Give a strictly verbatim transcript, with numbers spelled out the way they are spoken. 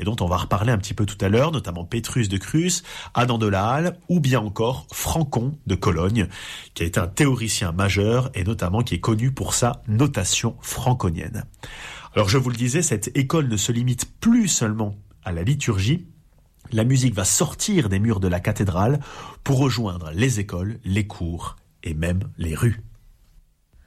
et dont on va reparler un petit peu tout à l'heure, notamment Pétrus de Crus, Adam de la Halle, ou bien encore Francon de Cologne, qui a été un théoricien majeur et notamment qui est connu pour sa notation franconienne. Alors je vous le disais, cette école ne se limite plus seulement à la liturgie. La musique va sortir des murs de la cathédrale pour rejoindre les écoles, les cours et même les rues.